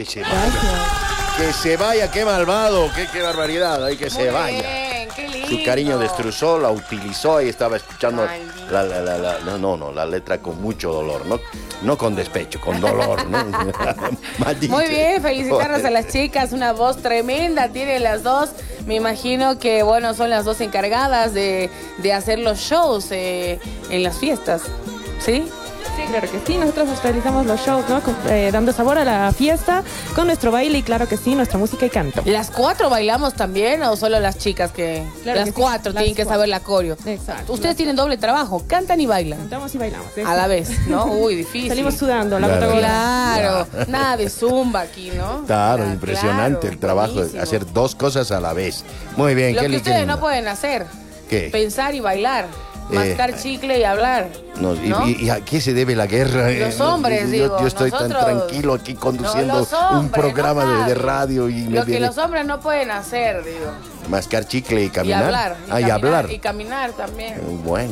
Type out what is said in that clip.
que se vaya. Que se vaya, qué malvado, qué barbaridad, hay que se vaya. Bien, qué lindo. Su cariño destrozó, la utilizó y estaba escuchando la letra con mucho dolor, no con despecho, con dolor, ¿no? Maldito. Muy bien, felicitarnos a las chicas, una voz tremenda tienen las dos. Me imagino que, bueno, son las dos encargadas de hacer los shows en las fiestas, ¿sí? Sí, claro que sí. Nosotros realizamos los shows, ¿no? Dando sabor a la fiesta con nuestro baile y, claro que sí, nuestra música y canto. ¿Las cuatro bailamos también o solo las chicas que...? Claro las que sí, cuatro tienen que saber la coreo. Exacto. Ustedes tienen doble trabajo, cantan y bailan. Cantamos y bailamos. A la vez, ¿no? Uy, difícil. Salimos sudando, la Claro. Claro, nada de zumba aquí, ¿no? Claro, Ah, impresionante claro, el trabajo de buenísimo. hacer dos cosas a la vez. Muy bien, Lo que Kelly. ustedes no pueden hacer, ¿Qué? pensar y bailar, mascar chicle y hablar. No, ¿no? ¿Y a qué se debe la guerra? Los hombres, digo, yo estoy tan nosotros- tranquilo aquí conduciendo los hombres, un programa no de saben. radio y me Lo que viene los hombres no pueden hacer, digo. mascar chicle y Y caminar. hablar. Y hablar. Y caminar también. Bueno.